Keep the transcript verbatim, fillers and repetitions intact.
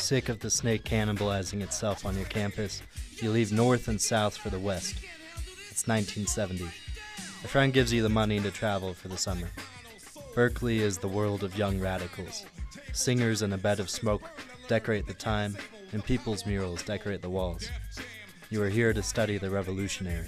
Sick of the snake cannibalizing itself on your campus, you leave north and south for the west. It's nineteen seventy. A friend gives you the money to travel for the summer. Berkeley is the world of young radicals. Singers in a bed of smoke decorate the time, and people's murals decorate the walls. You are here to study the revolutionaries.